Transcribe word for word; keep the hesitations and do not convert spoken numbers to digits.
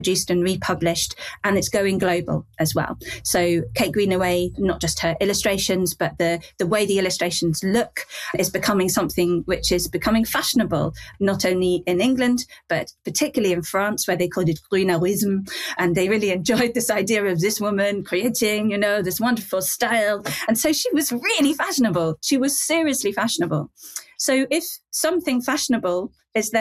produced and republished, and it's going global as well. So Kate Greenaway, not just her illustrations, but the, the way the illustrations look is becoming something which is becoming fashionable, not only in England, but particularly in France, where they called it Greenawism. And they really enjoyed this idea of this woman creating, you know, this wonderful style. And so she was really fashionable. She was seriously fashionable. So if something fashionable is then